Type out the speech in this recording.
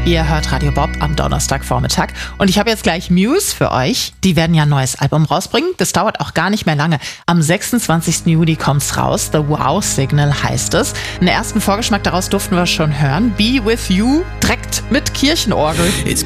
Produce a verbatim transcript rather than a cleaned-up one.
Ihr hört Radio Bob am Donnerstagvormittag und ich habe jetzt gleich Muse für euch. Die werden ja ein neues Album rausbringen. Das dauert auch gar nicht mehr lange. Am sechsundzwanzigsten Juli kommt's raus. The Wow Signal heißt es. Einen ersten Vorgeschmack daraus durften wir schon hören. Be With You direkt mit Kirchenorgel. It's